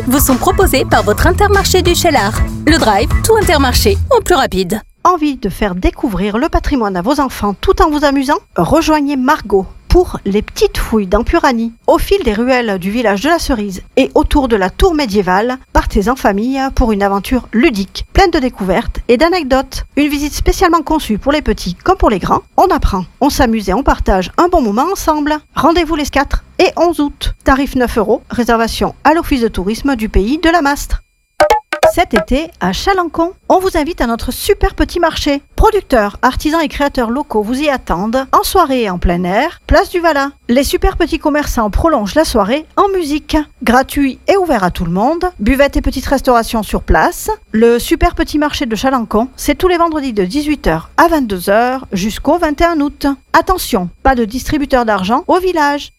vous sont proposés par votre Intermarché du Cheylard. Le Drive, tout Intermarché en plus rapide. Envie de faire découvrir le patrimoine à vos enfants tout en vous amusant? Rejoignez Margot pour les petites fouilles dans Purani. Au fil des ruelles du village de la Cerise et autour de la tour médiévale, partez en famille pour une aventure ludique, pleine de découvertes et d'anecdotes. Une visite spécialement conçue pour les petits comme pour les grands. On apprend, on s'amuse et on partage un bon moment ensemble. Rendez-vous les 4 et 11 août. Tarif 9 €, réservation à l'office de tourisme du pays de la Mastre. Cet été, à Chalancon, on vous invite à notre super petit marché. Producteurs, artisans et créateurs locaux vous y attendent, en soirée et en plein air, place du Vala. Les super petits commerçants prolongent la soirée en musique. Gratuit et ouvert à tout le monde, buvette et petite restauration sur place. Le super petit marché de Chalancon, c'est tous les vendredis de 18 h à 22 h jusqu'au 21 août. Attention, pas de distributeur d'argent au village.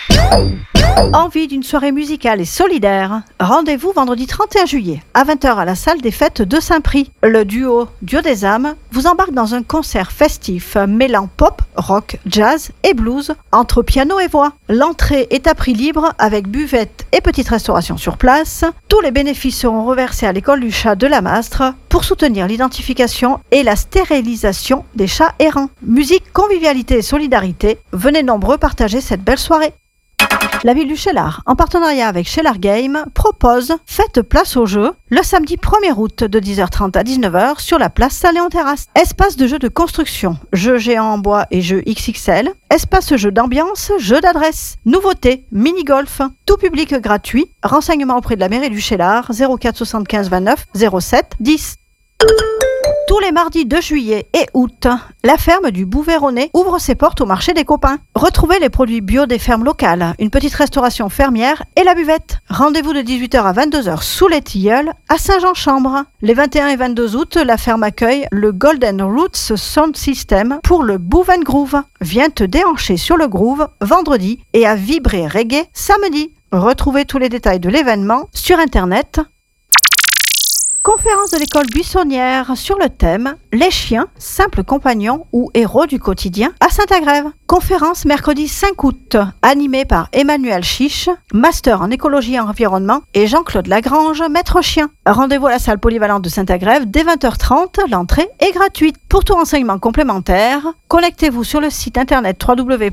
Envie d'une soirée musicale et solidaire? Rendez-vous vendredi 31 juillet à 20 h à la salle des fêtes de Saint-Prix. Le duo des âmes vous embarque dans un concert festif mêlant pop, rock, jazz et blues entre piano et voix. L'entrée est à prix libre avec buvette et petite restauration sur place. Tous les bénéfices seront reversés à l'école du chat de la Mastre pour soutenir l'identification et la stérilisation des chats errants. Musique, convivialité et solidarité, venez nombreux partager cette belle soirée. La ville du Cheylard, en partenariat avec Cheylard Game, propose Faites place au jeu le samedi 1er août de 10 h 30 à 19 h sur la place Saint-Léon-Terrasse. Espace de jeux de construction, jeux géants en bois et jeux XXL, espace jeux d'ambiance, jeux d'adresse, nouveautés, mini-golf, tout public gratuit. Renseignements auprès de la mairie du Cheylard 04 75 29 07 10. Tous les mardis de juillet et août, la ferme du Bouveyronnet ouvre ses portes au marché des copains. Retrouvez les produits bio des fermes locales, une petite restauration fermière et la buvette. Rendez-vous de 18 h à 22 h sous les Tilleuls à Saint-Jean-Chambre. Les 21 et 22 août, la ferme accueille le Golden Roots Sound System pour le Bouven Groove. Viens te déhancher sur le groove vendredi et à vibrer reggae samedi. Retrouvez tous les détails de l'événement sur internet. Conférence de l'école buissonnière sur le thème « Les chiens, simples compagnons ou héros du quotidien » à Saint-Agrève. Conférence mercredi 5 août, animée par Emmanuel Chiche, master en écologie et environnement, et Jean-Claude Lagrange, maître chien. Rendez-vous à la salle polyvalente de Saint-Agrève dès 20 h 30, l'entrée est gratuite. Pour tout renseignement complémentaire, connectez-vous sur le site internet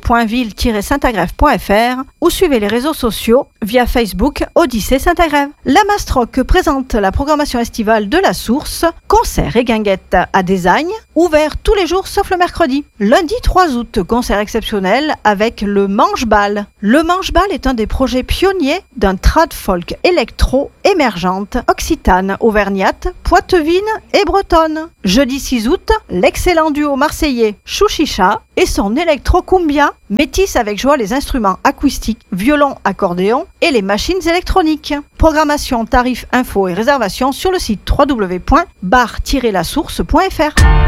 www.ville-saintagrève.fr ou suivez les réseaux sociaux via Facebook Odyssée Saint-Agrève. La Mastroc présente la programmation estivale de la Source, concerts et guinguettes à Désagne, ouvert tous les jours sauf le mercredi. Lundi 3 août, concert exceptionnel avec le Manche-Bal. Le Manche-Bal est un des projets pionniers d'un trad folk électro émergente occitane, auvergnate, poitevine et bretonne. Jeudi 6 août, l'excellent duo marseillais Chouchicha et son électro-cumbia métissent avec joie les instruments acoustiques, violon, accordéon et les machines électroniques. Programmation, tarifs, infos et réservations sur le site www.bar-lasource.fr.